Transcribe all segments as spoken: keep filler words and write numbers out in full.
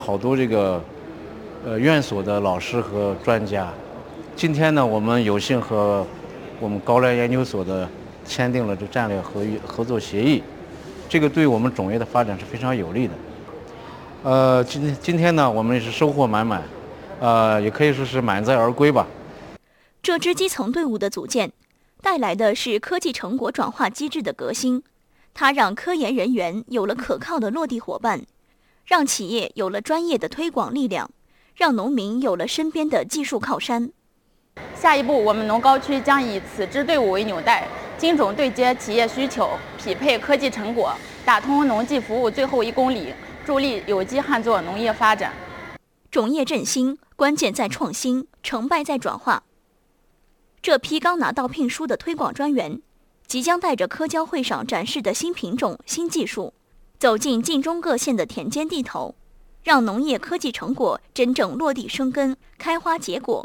好多这个呃院所的老师和专家。今天呢，我们有幸和我们高联研究所的签订了这战略合约合作协议，这个对我们种业的发展是非常有利的。呃，今天今天呢，我们也是收获满满，呃，也可以说是满载而归吧。 这支基层队伍的组建，带来的是科技成果转化机制的革新，它让科研人员有了可靠的落地伙伴，让企业有了专业的推广力量，让农民有了身边的技术靠山。 下一步，我们农高区将以此支队伍为纽带，精准对接企业需求，匹配科技成果，打通农技服务最后一公里，助力有机旱作农业发展。 种业振兴，关键在创新，成败在转化。这批刚拿到聘书的推广专员，即将带着科交会上展示的新品种、新技术，走进晋中各县的田间地头，让农业科技成果真正落地生根、开花结果。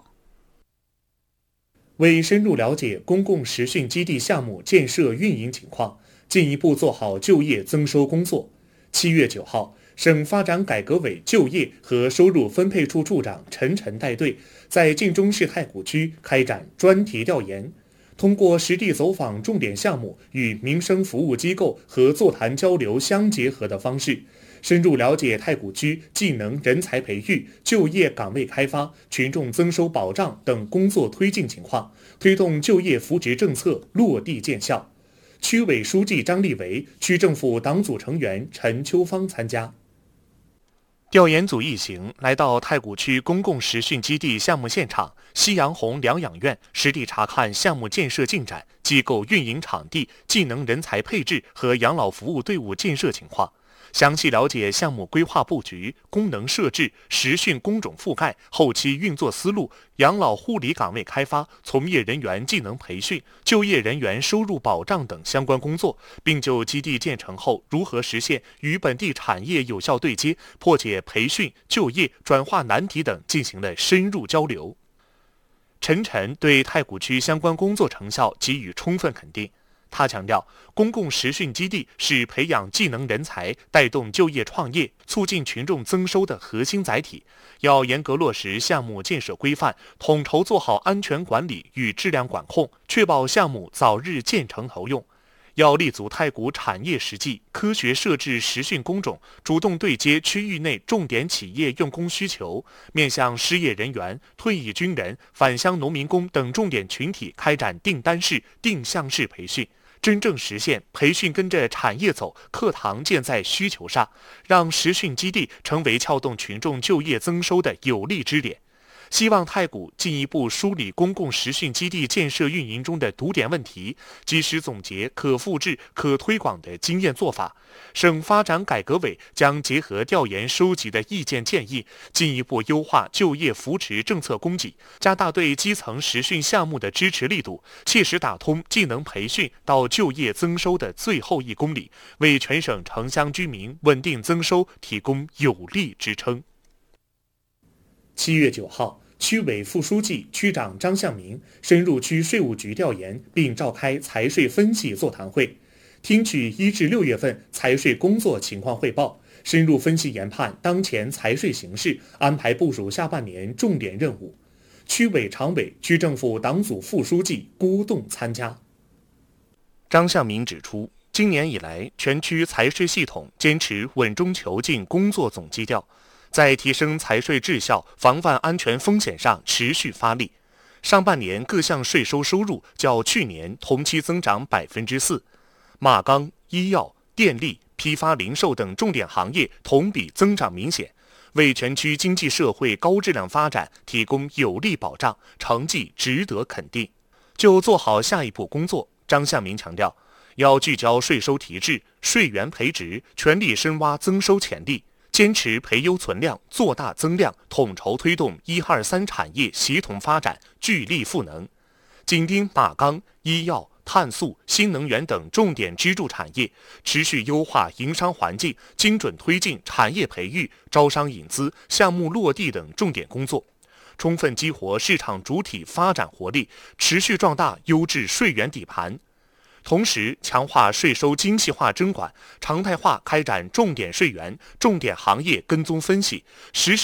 为深入了解公共实训基地项目建设运营情况，进一步做好就业增收工作，七月九号，省发展改革委就业和收入分配处处长陈晨带队，在晋中市太谷区开展专题调研，通过实地走访重点项目与民生服务机构和座谈交流相结合的方式，深入了解太谷区技能人才培育、就业岗位开发、群众增收保障等工作推进情况，推动就业扶持政策落地见效。区委书记张立维、区政府党组成员陈秋芳参加。调研组一行来到太谷区公共实训基地项目现场夕阳红疗养院，实地查看项目建设进展、机构运营场地、技能人才配置和养老服务队伍建设情况，详细了解项目规划布局、功能设置、实训工种覆盖、后期运作思路、养老护理岗位开发、从业人员技能培训、就业人员收入保障等相关工作，并就基地建成后如何实现与本地产业有效对接、破解培训、就业转化难题等进行了深入交流。陈晨对太谷区相关工作成效给予充分肯定。他强调，公共实训基地是培养技能人才、带动就业创业、促进群众增收的核心载体，要严格落实项目建设规范，统筹做好安全管理与质量管控，确保项目早日建成投用。要立足太谷产业实际，科学设置实训工种，主动对接区域内重点企业用工需求，面向失业人员、退役军人、返乡农民工等重点群体开展订单式、定向式培训，真正实现培训跟着产业走，课堂建在需求上，让实训基地成为撬动群众就业增收的有力支点。希望太谷进一步梳理公共实训基地建设运营中的堵点问题，及时总结可复制、可推广的经验做法。省发展改革委将结合调研收集的意见建议，进一步优化就业扶持政策供给，加大对基层实训项目的支持力度，切实打通技能培训到就业增收的最后一公里，为全省城乡居民稳定增收提供有力支撑。七月九号，区委副书记、区长张向明深入区税务局调研，并召开财税分析座谈会，听取一至六月份财税工作情况汇报，深入分析研判当前财税形势，安排部署下半年重点任务。区委常委、区政府党组副书记郭栋参加。张向明指出，今年以来，全区财税系统坚持稳中求进工作总基调，在提升财税质效、防范安全风险上持续发力。上半年各项税收收入较去年同期增长百分之四，马钢、医药、电力、批发零售等重点行业同比增长明显，为全区经济社会高质量发展提供有力保障，成绩值得肯定。就做好下一步工作，张向明强调，要聚焦税收提质、税源培植，全力深挖增收潜力，坚持培优存量、做大增量，统筹推动一二三产业协同发展，聚力赋能。紧盯马钢、医药、碳素、新能源等重点支柱产业，持续优化营商环境，精准推进产业培育、招商引资、项目落地等重点工作，充分激活市场主体发展活力，持续壮大优质税源底盘。 同时强化税收精细化征管，常态化开展重点税源、重点行业跟踪分析，实施